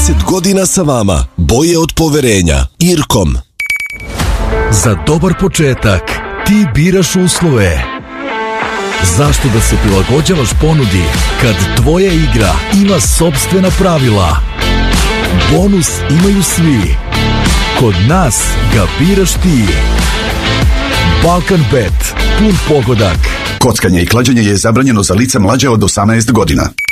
30 godina sa vama. Boje od poverenja. Irkom. Za dobar početak ti biraš uslove. Zašto da se prilagođavaš ponudi kad tvoja igra ima sopstvena pravila? Bonus imaju svi. Kod nas ga biraš ti. Balkanbet. Pun pogodak. Kockanje i klađenje je zabranjeno za lica mlađe od 18 godina.